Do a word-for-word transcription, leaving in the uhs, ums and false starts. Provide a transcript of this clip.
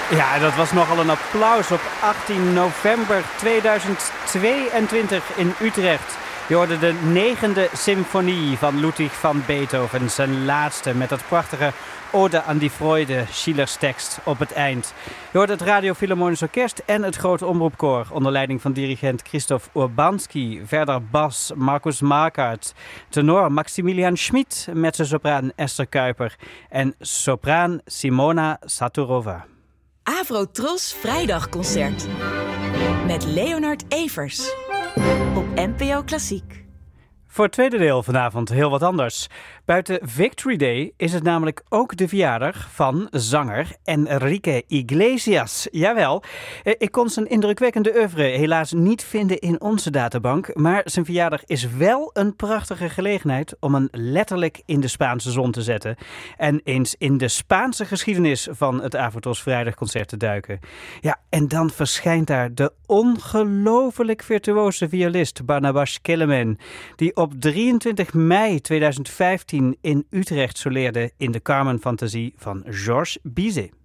Ja, dat was nogal een applaus op achttien november tweeduizend tweeëntwintig in Utrecht. Je hoorde de negende symfonie van Ludwig van Beethoven, zijn laatste, met dat prachtige Ode aan die Freude, Schillers tekst op het eind. Je hoorde het Radio Philharmonisch Orkest en het Grote Omroepkoor onder leiding van dirigent Christoph Urbanski. Verder bas Markus Marquardt, tenor Maximilian Schmid, mezzosopraan Esther Kuiper en sopraan Simona Saturova. Avro-Tros Vrijdagconcert met Leonard Evers op N P O Klassiek. Voor het tweede deel vanavond heel wat anders. Buiten Victory Day is het namelijk ook de verjaardag van zanger Enrique Iglesias. Jawel, ik kon zijn indrukwekkende oeuvre helaas niet vinden in onze databank, maar zijn verjaardag is wel een prachtige gelegenheid om een letterlijk in de Spaanse zon te zetten en eens in de Spaanse geschiedenis van het Avro-Tros Vrijdagconcert te duiken. Ja, en dan verschijnt daar de ongelooflijk virtuose violist Barnabas Kelemen, die op drieëntwintig mei tweeduizend vijftien in Utrecht soleerde in de Carmen Fantasie van Georges Bizet.